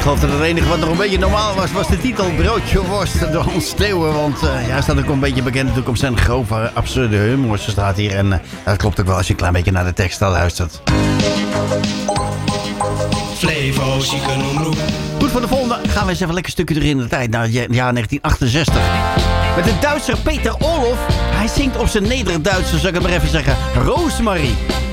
geloof dat het enige wat nog een beetje normaal was de titel Broodje Worst door Hans Steeuwen. Want hij staat ook een beetje bekend natuurlijk om zijn grove, absurde humor. Zo staat hier en dat klopt ook wel als je een klein beetje naar de tekst luistert. Flevo, ziekenomroep. Goed, voor de volgende gaan we eens even een lekker stukje terug in de tijd, naar het jaar 1968. Met de Duitser Peter Orloff. Hij zingt op zijn Neder-Duits, zou ik het maar even zeggen, Rosemary.